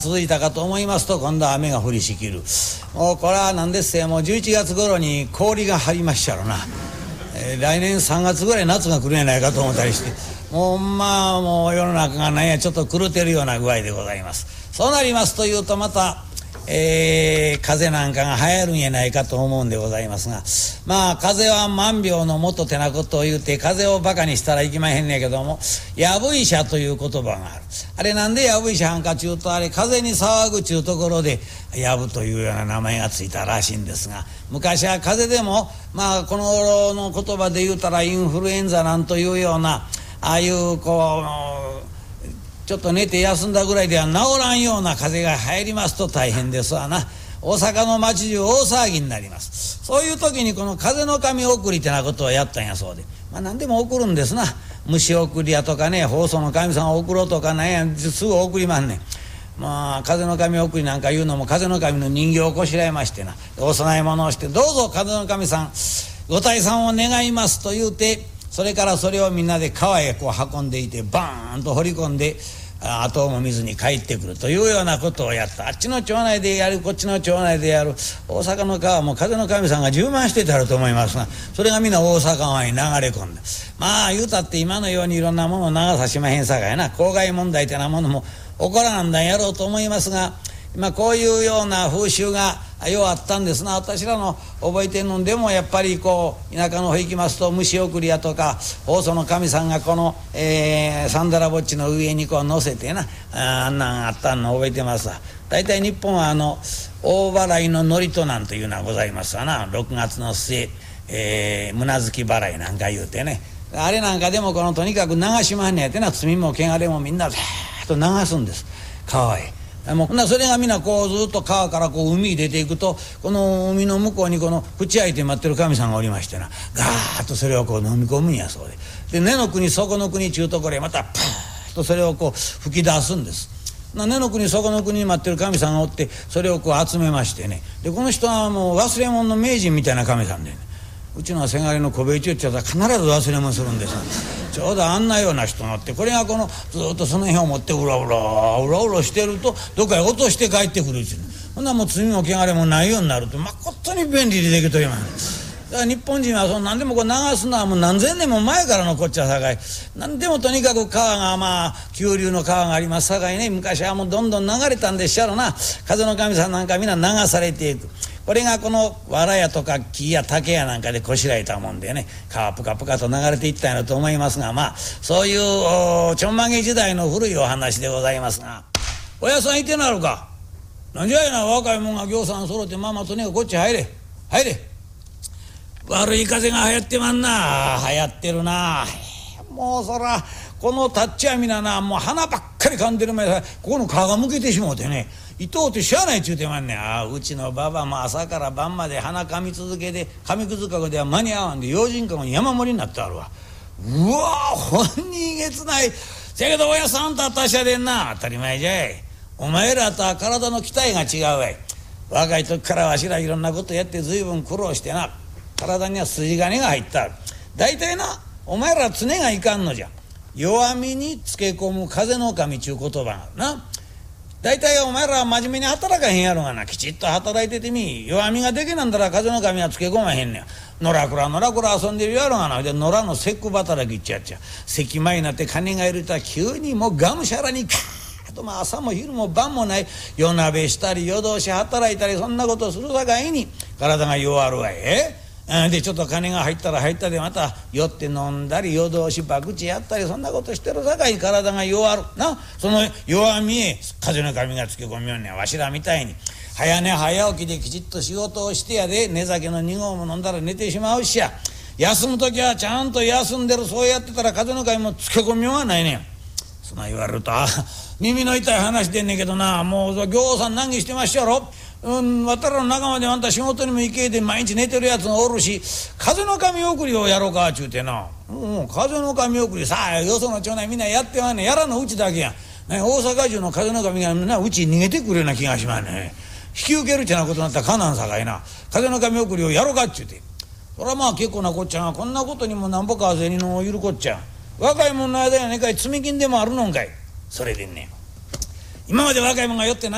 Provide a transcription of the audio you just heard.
続いたかと思いますと、今度は雨が降りしきる。もうこれは何ですせ、もう11月頃に氷が張りまっしゃろな。来年3月ぐらい夏が来るんやないかと思ったりして、もうもう世の中が何やちょっと狂ってるような具合でございます。そうなりますというとまた風邪なんかが流行るんやないかと思うんでございますが、風邪は万病のもとてなことを言うて、風邪をバカにしたらいけまへんねんけども、やぶ医者という言葉がある。あれなんでやぶ医者はんかちゅうと、あれ風邪に騒ぐちゅうところでやぶというような名前がついたらしいんですが、昔は風邪でもこの頃の言葉で言うたらインフルエンザなんというような、ああいうちょっと寝て休んだぐらいでは治らんような風邪が入りますと大変ですわな。大阪の町中大騒ぎになります。そういう時にこの風の神送りってなことをやったんやそうで、何でも送るんですな。虫送りやとかね、放送の神さんを送ろうとかなんやすぐ送りまんねん。風の神送りなんか言うのも、風の神の人形をこしらえましてな、お供え物をして、どうぞ風の神さんご退散を願いますと言うて、それからそれをみんなで川へ運んでいて、バーンと掘り込んで後も見ずに帰ってくるというようなことをやった。あっちの町内でやる、こっちの町内でやる。大阪の川も風の神さんが充満してたると思いますが、それがみんな大阪湾に流れ込んだ。言うたって今のようにいろんなものを流さしまへんさかいな、公害問題ってなものも起こらなんだんやろうと思いますが、こういうような風習がようあったんですな。私らの覚えてるのでもやっぱり田舎の方行きますと、虫送りやとか放送の神さんがこの、サンダラぼっちの上に乗せてな、あんなんあったの覚えてますわ。大体日本は大払いの祝詞なんていうのはございますわな。6月の末、胸月払いなんか言うてね、あれなんかでもとにかく流しまんねやってな、罪も汚れもみんなザーッと流すんです、川へ。それがみんなずっと川から海に出ていくと、この海の向こうに縁開いて待ってる神さんがおりましてな、ガーッとそれを飲み込むんやそうで、根の国底の国ちゅうところへまたパーッとそれを吹き出すんです。根の国底の国に待ってる神さんがおって、それを集めましてね、でこの人はもう忘れ物の名人みたいな神さんでね、うちのせがれの小兵衛中ってやつは必ず忘れ物するんです。ちょうどあんなような人がおって、これがずっとその辺を持ってうろうろしてると、どっかへ落として帰ってくるうちに、ほんならもう罪も汚れもないようになると、誠に便利でできとります。だから日本人は何でも流すのはもう何千年も前からのこっちゃさかい、何でもとにかく川が急流の川がありますさかいね、昔はもうどんどん流れたんでっしゃろな。風の神さんなんかみんな流されていく。これがこの藁やとか木や竹やなんかでこしらえたもんでね、川ぷかぷかと流れていったんやと思いますが、そういうちょんまげ時代の古いお話でございますが、おやさんいてなるか。なんじゃいな、若いもんがぎょうさん揃って、とにかくこっち入れ入れ。悪い風が流行ってまんな。流行ってるな。もうそらこのたっちゃみなな、もう鼻ばっかり噛んでる前でここの皮がむけてしもうてね、糸ってしゃあないっちゅうてまんねん。うちのばばも朝から晩まで鼻噛み続けて、噛みくずかごでは間に合わんで、用心かごに山盛りになってあるわ。うわほんにげつない。せやけど親さんと私やでんな。当たり前じゃい。お前らとは体の鍛えが違うわい。若い時からわしらいろんなことやって随分苦労してな、体には筋金が入ったある。大体な、お前ら常がいかんのじゃ。弱みにつけ込む風の神ちゅう言葉があるな。大体お前らは真面目に働かへんやろがな。きちっと働いててみ。弱みができなんだら風の神はつけ込まへんねん。のらくら遊んでるやろがな。で野良の節句働きっちゃっちゃ。関前になって金がいるとは急にもうがむしゃらにカーッと、朝も昼も晩もない夜鍋したり夜通し働いたり、そんなことするさかいに体が弱るわい。でちょっと金が入ったら入ったでまた酔って飲んだり夜通し博打やったり、そんなことしてるさかい体が弱るな。その弱みへ風の神がつけ込みよんねん。わしらみたいに早寝早起きできちっと仕事をしてやで、寝酒の2合も飲んだら寝てしまうしや。休む時はちゃんと休んでる。そうやってたら風の神もつけ込みようがないねん。そんな言われると耳の痛い話でんねんけどな、もうぎょうさん難儀してまっしゃろ。わたらの仲間であんた仕事にも行けで毎日寝てるやつがおるし、風の神送りをやろうかちゅうてな。風の神送りさあ、よその町内みんなやってはんねん。やらのうちだけやん。大阪中の風の神がうちに逃げてくるような気がしまんね。引き受けるってなことになったらかなんさかいな。風の神送りをやろうかっちゅうて。そら結構なこっちゃが、こんなことにもなんぼか銭のいるこっちゃ。若いもんの間やねかい積み金でもあるのんかい。それでね、今まで若いもんが酔ってな